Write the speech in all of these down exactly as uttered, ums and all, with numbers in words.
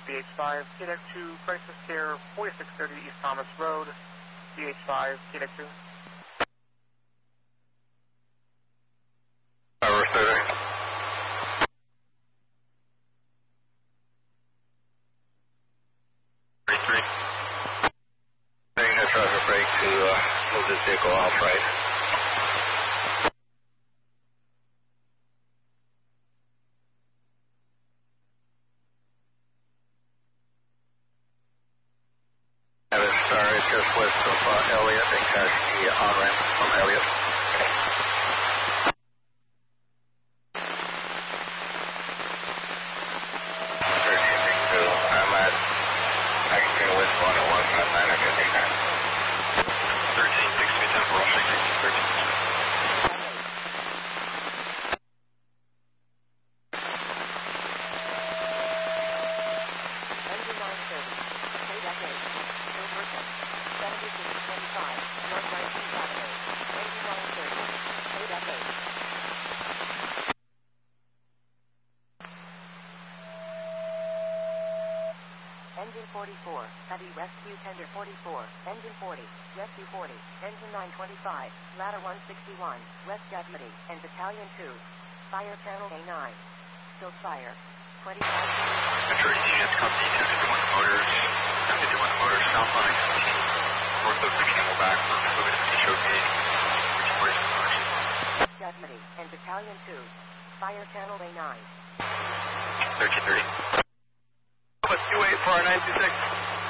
B H five, K deck two, crisis care, forty-six thirty East Thomas Road, B H five, K deck two. Tower thirty. thirty-three. Taking a traffic break to uh, move this vehicle off right. That is uh, just west of uh, Elliott and catch the on-ramp from Elliott. I'm at Mexican West one oh one, I'm at ninety-nine. thirteen sixty temporal, thirteen. Engine forty-four, heavy rescue tender forty-four, engine forty, rescue forty, engine nine twenty-five, ladder one sixty-one, West Deputy, and battalion two, fire channel A nine, still fire, twenty-five. Metro units, copy, ten fifty-one motors, ten fifty-one motors, southbound sixteen, north of the Camelback, moving to Showgate, which is Deputy, and battalion two, fire channel A nine. thirteen thirty. two eight for our nine two six.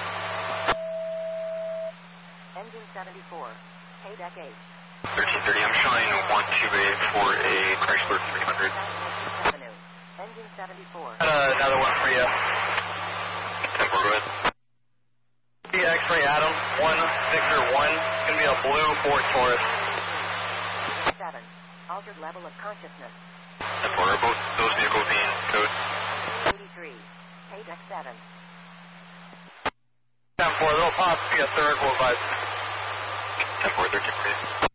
Engine seventy-four, K deck eight. thirteen thirty, I'm showing one two eight for a Chrysler three hundred. Avenue, engine seventy-four. Uh, another one for you. Tempo, go ahead. The X-ray Adam, one Victor one, going to be a blue Ford Taurus. seven, altered level of consciousness. Tempo, are both those vehicles being towed? eighty-three, K deck seven. ten four, there'll possibly be a third, we'll advise. ten four, thirteen three.